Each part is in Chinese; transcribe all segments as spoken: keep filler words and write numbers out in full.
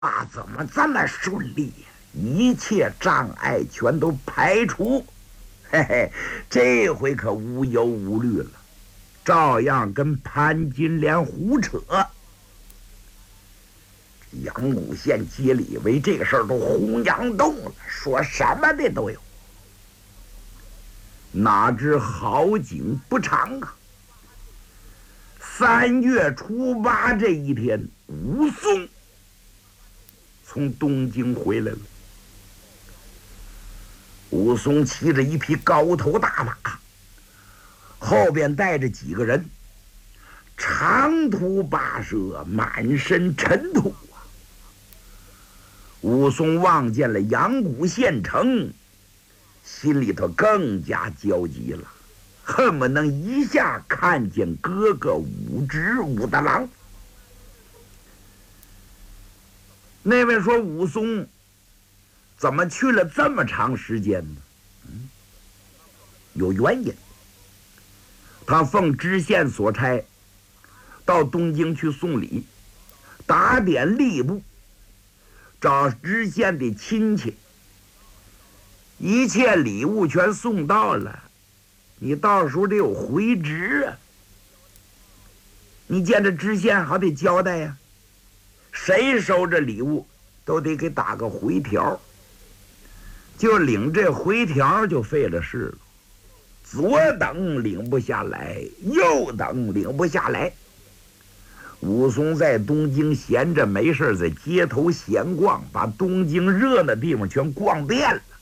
啊，怎么这么顺利呀？一切障碍全都排除，嘿嘿，这回可无忧无虑了，照样跟潘金莲胡扯。阳谷县街里为这个事儿都轰洋动了，说什么的都有。哪知好景不长啊！三月初八这一天，武松从东京回来了。武松骑着一匹高头大马，后边带着几个人，长途跋涉，满身尘土啊！武松望见了阳谷县城，心里头更加焦急了，恨不能一下看见哥哥武直武大郎。那位说武松怎么去了这么长时间呢？嗯，有原因。他奉知县所差，到东京去送礼，打点吏部，找知县的亲戚，一切礼物全送到了，你到时候得有回执啊！你见着知县好得交代呀、啊，谁收着礼物都得给打个回条，就领这回条就费了事了。左等领不下来，右等领不下来。武松在东京闲着没事，在街头闲逛，把东京热闹地方全逛遍了。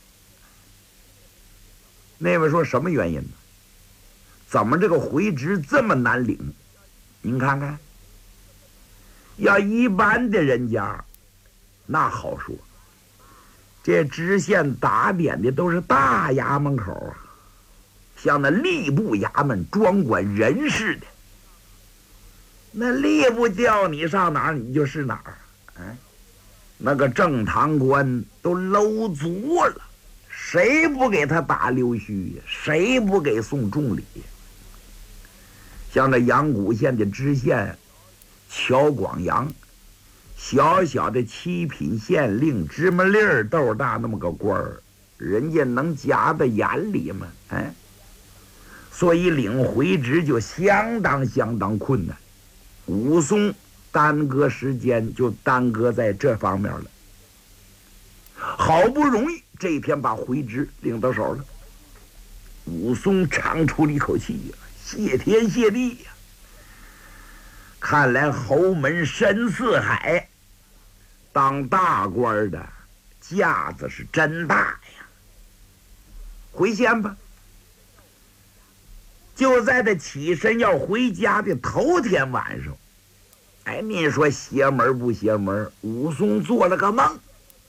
那位说什么原因呢？怎么这个回执这么难领？您看看，要一般的人家那好说，这知县打点的都是大衙门口啊，像那吏部衙门专管人事的，那吏部调你上哪儿你就是哪儿，哎，那个正堂官都搂足了，谁不给他打溜须呀？谁不给送重礼？像这阳谷县的知县乔广阳，小小的七品县令，芝麻粒儿豆大那么个官儿，人家能夹在眼里吗？哎，所以领回执就相当相当困难。武松耽搁时间就耽搁在这方面了。好不容易这一天把回执领到手了，武松长出了一口气呀、啊，谢天谢地呀、啊！看来侯门深似海，当大官的架子是真大呀！回县吧。就在他起身要回家的头天晚上，哎，您说邪门不邪门？武松做了个梦，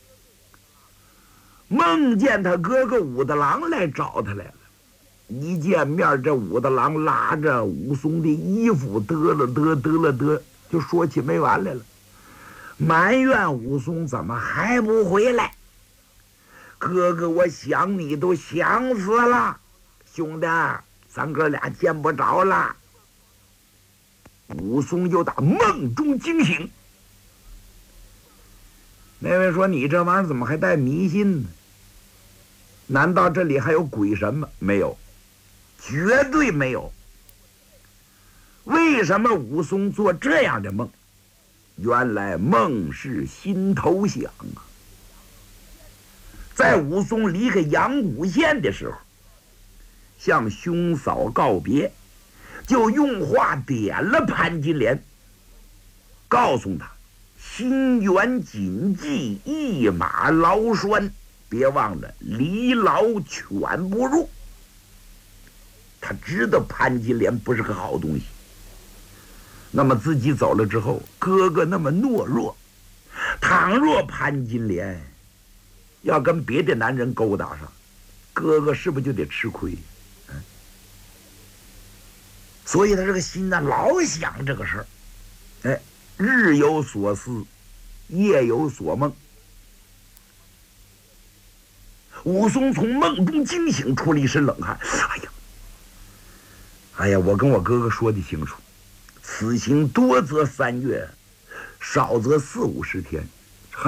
梦见他哥哥武大郎来找他来了。一见面，这武大郎拉着武松的衣服，得了得得了得，就说起没完来了，埋怨武松怎么还不回来？哥哥，我想你都想死了，兄弟，咱哥俩见不着了。武松又打梦中惊醒。那位说，你这玩意儿怎么还带迷信呢？难道这里还有鬼神吗？没有，绝对没有。为什么武松做这样的梦？原来梦是心头想啊。在武松离开阳谷县的时候，向兄嫂告别，就用话点了潘金莲，告诉他心源谨记，一马劳栓，别忘了离牢全不入。他知道潘金莲不是个好东西，那么自己走了之后，哥哥那么懦弱，倘若潘金莲要跟别的男人勾搭上，哥哥是不是就得吃亏？嗯，所以他这个心呢，老想这个事儿，哎，日有所思，夜有所梦。武松从梦中惊醒，出了一身冷汗。哎呀，哎呀，我跟我哥哥说的清楚，此行多则三月，少则四五十天。